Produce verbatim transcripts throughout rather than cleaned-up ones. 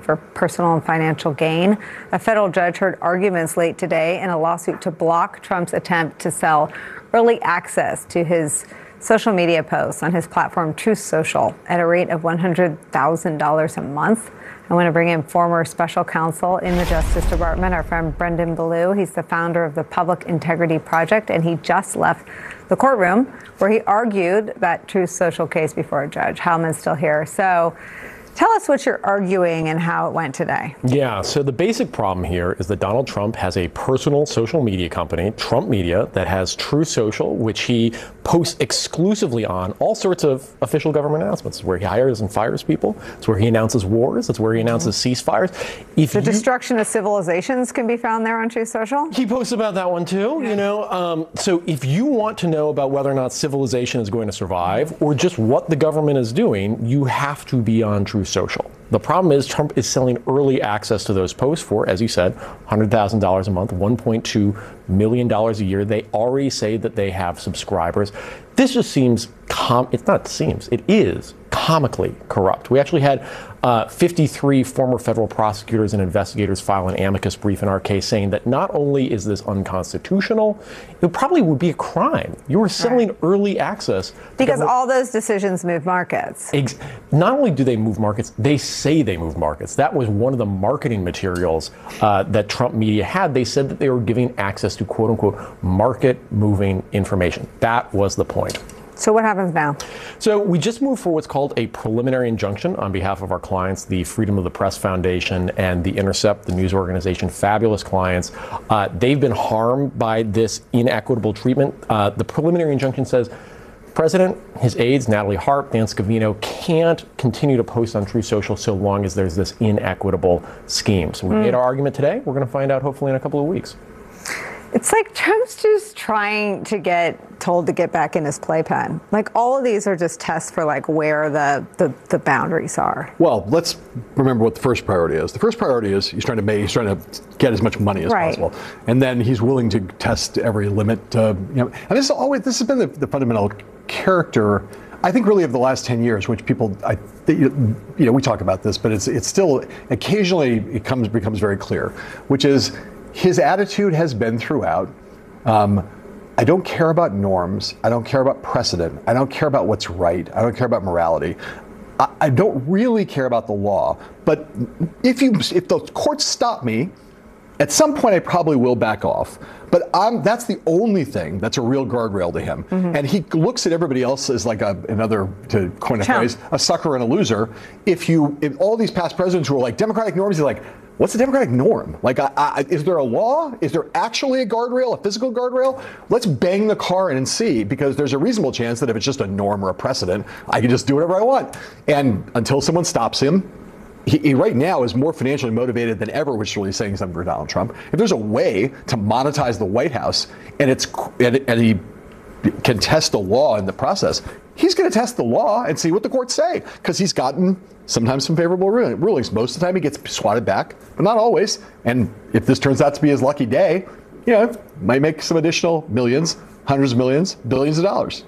for personal and financial gain. A federal judge heard arguments late today in a lawsuit to block Trump's attempt to sell early access to his social media posts on his platform Truth Social at a rate of one hundred thousand dollars a month. I want to bring in former special counsel in the Justice Department, our friend Brendan Ballou. He's the founder of the Public Integrity Project, and he just left the courtroom where he argued that Truth Social case before a judge. Hellman's still here. So tell us what you're arguing and how it went today. Yeah, so the basic problem here is that Donald Trump has a personal social media company, Trump Media, that has Truth Social, which he posts exclusively on all sorts of official government announcements. It's where he hires and fires people. It's where he announces wars. It's where he announces mm-hmm. ceasefires. If the you, destruction of civilizations can be found there on Truth Social? He posts about that one too, yeah. you know. Um, so if you want to know about whether or not civilization is going to survive or just what the government is doing, you have to be on Truth Social. The problem is Trump is selling early access to those posts for, as you said, one hundred thousand dollars a month, one point two million dollars a year. They already say that they have subscribers. This just seems, com- it's not seems, it is comically corrupt. We actually had uh, fifty-three former federal prosecutors and investigators file an amicus brief in our case saying that not only is this unconstitutional, it probably would be a crime. You were selling right. early access. Because all those decisions move markets. Ex- not only do they move markets, they say they move markets. That was one of the marketing materials uh, that Trump Media had. They said that they were giving access to quote unquote market moving information. That was the point. So what happens now? So we just moved for what's called a preliminary injunction on behalf of our clients, the Freedom of the Press Foundation and The Intercept, the news organization, fabulous clients. Uh, they've been harmed by this inequitable treatment. Uh, the preliminary injunction says President, his aides, Natalie Hart, Dan Scavino, can't continue to post on Truth Social so long as there's this inequitable scheme. So we mm. made our argument today. We're going to find out hopefully in a couple of weeks. It's like Trump's just trying to get told to get back in his playpen. Like all of these are just tests for like where the, the, the boundaries are. Well, let's remember what the first priority is. The first priority is he's trying to make, he's trying to get as much money as right. possible. And then he's willing to test every limit. Uh, you know, and this is always, this has been the, the fundamental character, I think, really of the last ten years, which people, I you know, we talk about this, but it's it's still occasionally it comes becomes very clear, which is his attitude has been throughout, um, I don't care about norms. I don't care about precedent. I don't care about what's right. I don't care about morality. I, I don't really care about the law. But if you, if the courts stop me, at some point I probably will back off. But I'm, that's the only thing that's a real guardrail to him. Mm-hmm. And he looks at everybody else as like a, another, to coin a phrase, a sucker and a loser. If you, if all these past presidents who are like democratic norms, he's like, what's the democratic norm? Like, I, I, is there a law? Is there actually a guardrail, a physical guardrail? Let's bang the car in and see, because there's a reasonable chance that if it's just a norm or a precedent, I can just do whatever I want. And until someone stops him, he, he right now is more financially motivated than ever, which is really saying something for Donald Trump. If there's a way to monetize the White House and it's and, and he can test the law in the process, he's going to test the law and see what the courts say, because he's gotten sometimes some favorable rulings. Most of the time he gets swatted back, but not always. And if this turns out to be his lucky day, you know, might make some additional millions, hundreds of millions, billions of dollars.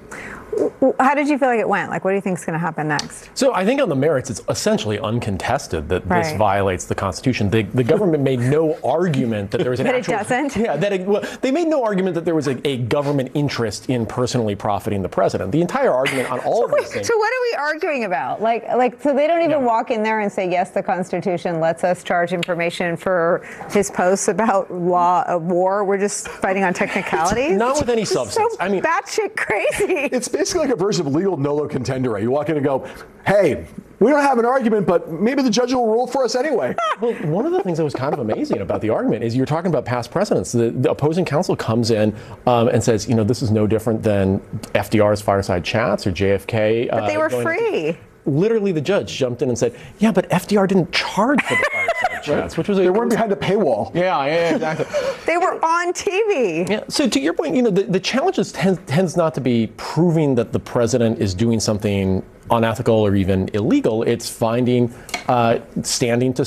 How did you feel like it went? Like, what do you think is going to happen next? So I think on the merits, it's essentially uncontested that right. this violates the Constitution. The, the government made no argument that there was an that actual... it doesn't? Yeah, that it, well, they made no argument that there was a, a government interest in personally profiting the president. The entire argument on all so of these wait, things... So what are we arguing about? Like, like, so they don't even no. walk in there and say, yes, the Constitution lets us charge information for his posts about law of war. We're just fighting on technicalities? Not with any it's substance. So I mean, batshit crazy. It's basically like a version of legal nolo contendere. You walk in and go, hey, we don't have an argument, but maybe the judge will rule for us anyway. Well, one of the things that was kind of amazing about the argument is you're talking about past precedents. The, the opposing counsel comes in um, and says, you know, this is no different than F D R's fireside chats or J F K. But they uh, were free. Into, literally, the judge jumped in and said, yeah, but F D R didn't charge for the fireside chats, which was a, they weren't behind a paywall. Yeah, yeah, exactly. They were on T V. Yeah. So to your point, you know, the, the challenge is tends, tends not to be proving that the president is doing something unethical or even illegal. It's finding uh, standing to sue.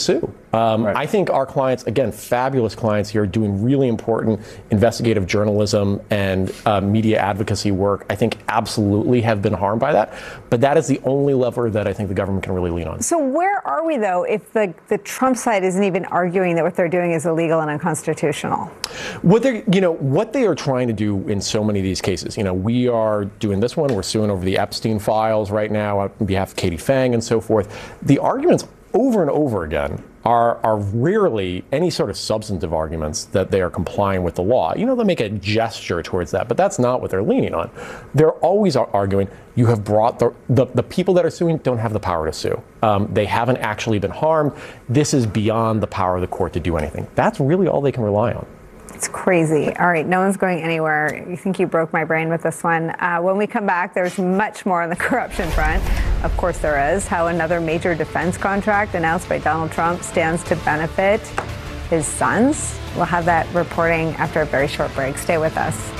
Um, Right. I think our clients, again, fabulous clients here, doing really important investigative journalism and uh, media advocacy work, I think absolutely have been harmed by that. But that is the only lever that I think the government can really lean on. So where are we, though, if the, the Trump side isn't even arguing that what they're doing is illegal and unconstitutional? What they, you know, what they are trying to do in so many of these cases, you know, we are doing this one. We're suing over the Epstein files right now on behalf of Katie Fang and so forth. The arguments over and over again are, are rarely any sort of substantive arguments that they are complying with the law. You know, they make a gesture towards that, but that's not what they're leaning on. They're always arguing, you have brought the, the, the people that are suing don't have the power to sue. Um, they haven't actually been harmed. This is beyond the power of the court to do anything. That's really all they can rely on. It's crazy. All right, no one's going anywhere. You think you broke my brain with this one. Uh, when we come back, there's much more on the corruption front. Of course there is. How another major defense contract announced by Donald Trump stands to benefit his sons. We'll have that reporting after a very short break. Stay with us.